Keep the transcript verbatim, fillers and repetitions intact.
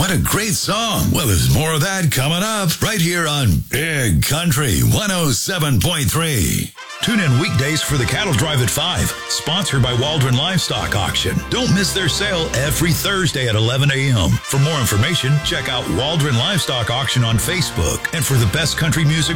what a great song. Well, there's more of that coming up right here on Big Country one oh seven point three. Tune in weekdays for the Cattle Drive at five, sponsored by Waldron Livestock Auction. Don't miss their sale every Thursday at eleven a.m. For more information, check out Waldron Livestock Auction on Facebook. And for the best country music